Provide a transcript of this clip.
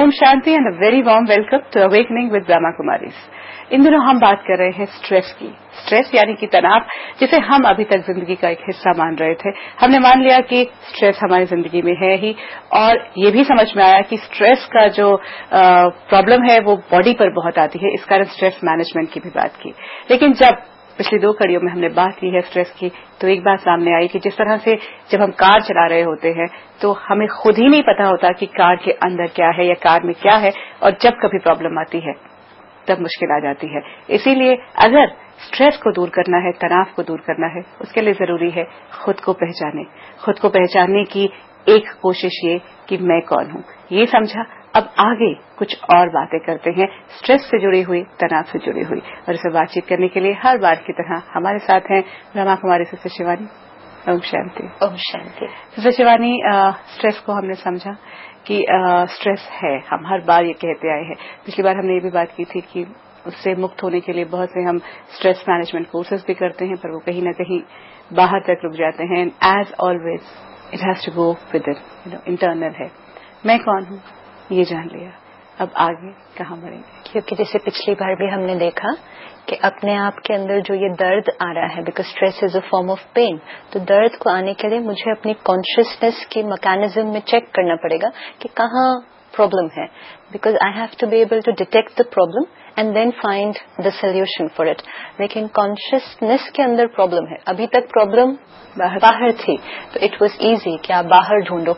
Om Shanti and a very warm welcome to awakening with Brahma Kumaris. इन दिनों हम बात कर रहे हैं स्ट्रेस की। स्ट्रेस यानी कि तनाव, जिसे हम अभी तक जिंदगी का एक हिस्सा मान रहे थे। हमने मान लिया कि स्ट्रेस हमारी जिंदगी में है ही, और ये भी समझ में आया कि स्ट्रेस का जो प्रॉब्लम है वो बॉडी पर बहुत आती है। इस कारण स्ट्रेस मैनेजमेंट की भी बात की। लेकिन जब पिछली 2 कड़ियों में हमने बात की है स्ट्रेस की, तो एक बात सामने आई कि जिस तरह से जब हम कार चला रहे होते हैं तो हमें खुद ही नहीं पता होता कि कार के अंदर क्या है या कार में क्या है, और जब कभी प्रॉब्लम आती है तब मुश्किल आ जाती है। इसीलिए अगर स्ट्रेस को दूर करना है, तनाव को दूर करना है, उसके लिए जरूरी है खुद को पहचाने। खुद को पहचानने की एक कोशिश ये कि मैं कौन हूं, ये समझा। अब आगे कुछ और बातें करते हैं स्ट्रेस से जुड़ी हुई, तनाव से जुड़ी हुई, और इसे बातचीत करने के लिए हर बार की तरह हमारे साथ हैं Brahma Kumari sister Shivani. Om Shanti. Om Shanti. Sister Shivani, stress को हमने समझा कि स्ट्रेस है, हम हर बार ये कहते आए हैं। पिछली बार हमने ये भी बात की थी कि उससे मुक्त होने के लिए बहुत से हम स्ट्रेस मैनेजमेंट कोर्सेज भी करते हैं, पर वो कहीं न कहीं बाहर तक रुक जाते हैं। As always it has to go with in, internal है। मैं कौन हूं ये जान लिया, अब आगे कहाँ बढ़ेंगे? क्योंकि जैसे पिछली बार भी हमने देखा कि अपने आप के अंदर जो ये दर्द आ रहा है, because stress is a form of pen, तो दर्द को आने के लिए मुझे अपनी कॉन्शियसनेस की मैकेनिज्म में चेक करना पड़ेगा कि कहाँ प्रॉब्लम है, because I have to be able to detect the problem and then find the solution for it. लेकिन कॉन्शियसनेस के अंदर प्रॉब्लम है, अभी तक प्रॉब्लम बाहर थी, तो इट वॉज ईजी कि आप बाहर ढूंढो